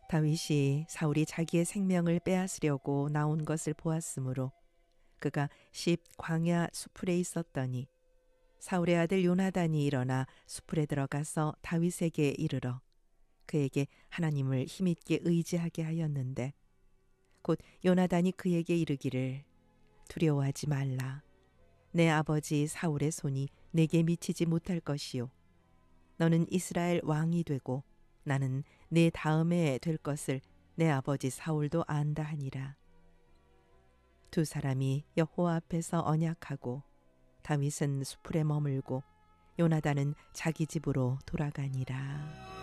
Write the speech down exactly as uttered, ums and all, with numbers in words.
다윗이 사울이 자기의 생명을 빼앗으려고 나온 것을 보았으므로 그가 십 광야 수풀에 있었더니 사울의 아들 요나단이 일어나 수풀에 들어가서 다윗에게 이르러 그에게 하나님을 힘있게 의지하게 하였는데 곧 요나단이 그에게 이르기를 두려워하지 말라. 내 아버지 사울의 손이 내게 미치지 못할 것이요 너는 이스라엘 왕이 되고 나는 내 다음에 될 것을 내 아버지 사울도 안다 하니라. 두 사람이 여호와 앞에서 언약하고 다윗은 수풀에 머물고 요나단은 자기 집으로 돌아가니라.